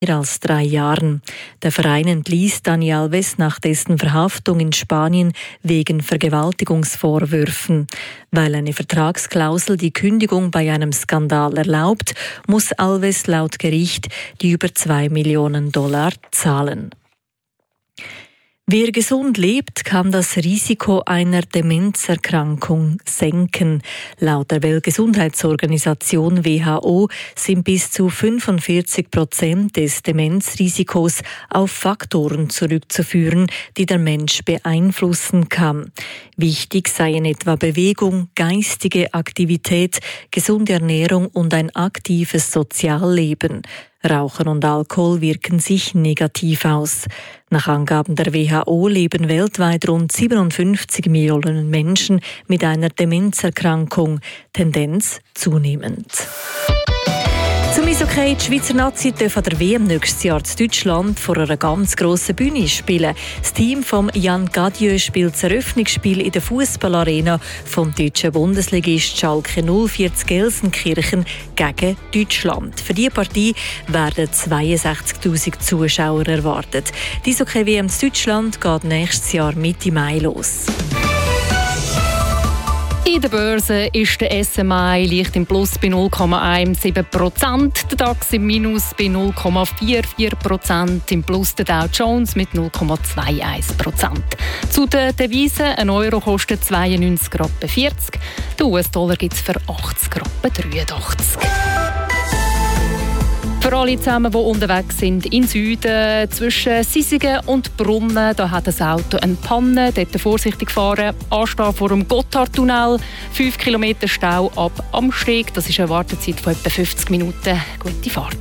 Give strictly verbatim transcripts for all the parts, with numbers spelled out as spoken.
mehr als drei Jahren. Der Verein entließ Dani Alves nach dessen Verhaftung in Spanien wegen Vergewaltigungsvorwürfen. Weil eine Vertragsklausel die Kündigung bei einem Skandal erlaubt, muss Alves laut Gericht die über zwei Millionen Dollar zahlen. Wer gesund lebt, kann das Risiko einer Demenzerkrankung senken. Laut der Weltgesundheitsorganisation W H O sind bis zu fünfundvierzig Prozent des Demenzrisikos auf Faktoren zurückzuführen, die der Mensch beeinflussen kann. Wichtig seien etwa Bewegung, geistige Aktivität, gesunde Ernährung und ein aktives Sozialleben. Rauchen und Alkohol wirken sich negativ aus. Nach Angaben der W H O leben weltweit rund siebenundfünfzig Millionen Menschen mit einer Demenzerkrankung, Tendenz zunehmend. Zum Eishockey, die Schweizer Nazi darf an der W M nächstes Jahr in Deutschland vor einer ganz grossen Bühne spielen. Das Team von Jan Gadieu spielt das Eröffnungsspiel in der Fußballarena vom deutschen Bundesligist Schalke null vier zu Gelsenkirchen gegen Deutschland. Für diese Partie werden zweiundsechzigtausend Zuschauer erwartet. Die Eishockey-W M in Deutschland geht nächstes Jahr Mitte Mai los. In der Börse ist der S M I leicht im Plus bei null Komma siebzehn Prozent, der DAX im Minus bei null Komma vierundvierzig Prozent, im Plus der Dow Jones mit null Komma einundzwanzig Prozent. Zu den Devisen, ein Euro kostet zweiundneunzig Komma vierzig Rappen, der U S-Dollar gibt es für achtzig Komma dreiundachtzig Rappen. Für alle zusammen, die unterwegs sind in Süden, zwischen Sisigen und Brunnen, da hat das Auto eine Panne, dort vorsichtig fahren, anstehen vor dem Gotthardtunnel, fünf Kilometer Stau ab Amsteg, das ist eine Wartezeit von etwa fünfzig Minuten, gute Fahrt.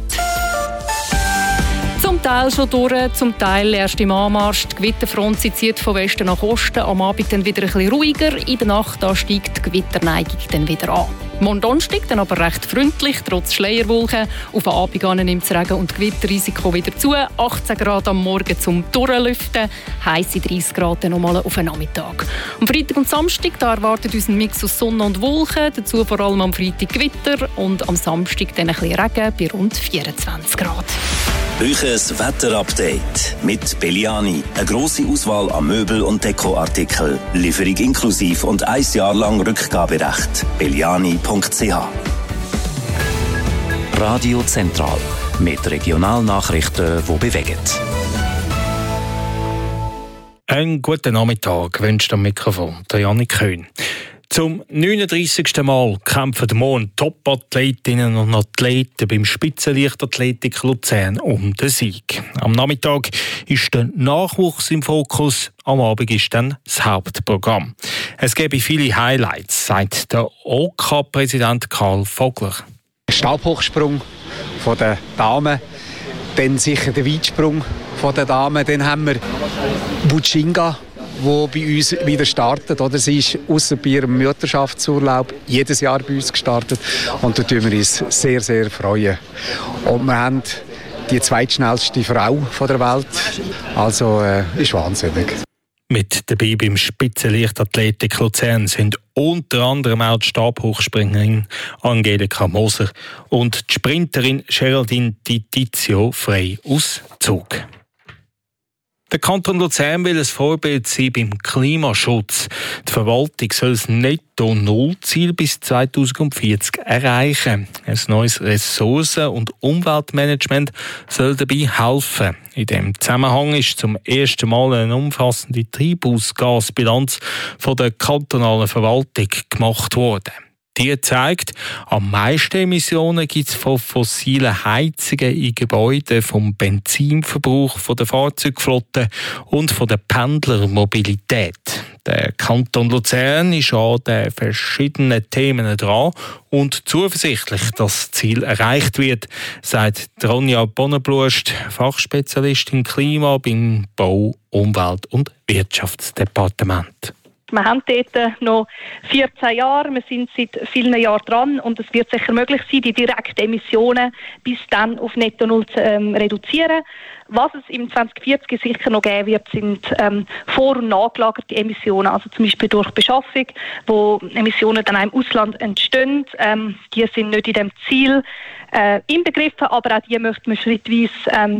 Zum Teil schon durch, zum Teil erst im Anmarsch. Die Gewitterfront zieht von Westen nach Osten, am Abend dann wieder ein bisschen ruhiger, in der Nacht da steigt die Gewitterneigung dann wieder an. Morgen Donnerstag dann aber recht freundlich, trotz Schleierwolken. Auf den Abend nimmt das Regen- und Gewitterrisiko wieder zu. achtzehn Grad am Morgen zum Durchlüften, heisse dreißig Grad dann nochmal auf den Nachmittag. Am Freitag und Samstag da erwartet uns ein Mix aus Sonne und Wolken, dazu vor allem am Freitag Gewitter und am Samstag dann ein bisschen Regen bei rund vierundzwanzig Grad. Euches Wetterupdate mit Belliani. Eine grosse Auswahl an Möbel- und Dekoartikeln. Lieferung inklusiv und ein Jahr lang Rückgaberecht. belliani punkt c h. Radio Zentral mit Regionalnachrichten, die bewegen. Einen guten Nachmittag wünscht am Mikrofon der Janik Köhn. Zum neununddreissigsten Mal kämpfen morgen Top-Athletinnen und Athleten beim Spitzenleichtathletik Luzern um den Sieg. Am Nachmittag ist der Nachwuchs im Fokus, am Abend ist dann das Hauptprogramm. Es gäbe viele Highlights, sagt der O K-Präsident Karl Vogler. Stabhochsprung von den Damen, dann sicher der Weitsprung von den Damen, dann haben wir Butschinga, die bei uns wieder startet. Oder? Sie ist ausser bei ihrem Mutterschaftsurlaub jedes Jahr bei uns gestartet. Und da freuen wir uns sehr, sehr freuen. Und wir haben die zweitschnellste Frau der Welt. Also äh, ist wahnsinnig. Mit dabei beim Spitzenleichtathletik Luzern sind unter anderem auch die Stabhochspringerin Angelika Moser und die Sprinterin Geraldine Di Tizio frei aus Zug. Der Kanton Luzern will ein Vorbild sein beim Klimaschutz. Die Verwaltung soll das Netto-Null-Ziel bis zweitausendvierzig erreichen. Ein neues Ressourcen- und Umweltmanagement soll dabei helfen. In diesem Zusammenhang ist zum ersten Mal eine umfassende Treibhausgasbilanz von der kantonalen Verwaltung gemacht worden. Die zeigt, am meisten Emissionen gibt es von fossilen Heizungen in Gebäuden, vom Benzinverbrauch von der Fahrzeugflotte und von der Pendlermobilität. Der Kanton Luzern ist an den verschiedenen Themen dran und zuversichtlich, dass das Ziel erreicht wird, sagt Ronja Bonneblust, Fachspezialistin Klima beim Bau-, Umwelt- und Wirtschaftsdepartement. Wir haben dort noch vierzehn Jahre, wir sind seit vielen Jahren dran und es wird sicher möglich sein, die direkten Emissionen bis dann auf Netto Null zu ähm, reduzieren. Was es im zwanzig vierzig sicher noch geben wird, sind ähm, vor- und nachgelagerte Emissionen, also zum Beispiel durch Beschaffung, wo Emissionen dann auch im Ausland entstehen. Ähm, die sind nicht in dem Ziel äh, inbegriffen, aber auch die möchten wir schrittweise ähm,